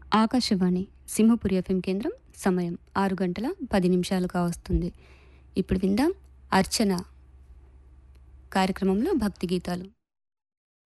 Akashvani Simhapuri FM కేంద్రం. సమయం 6:10 కావస్తుంది. ఇప్పుడు విందాం అర్చన కార్యక్రమంలో భక్తి గీతాలు.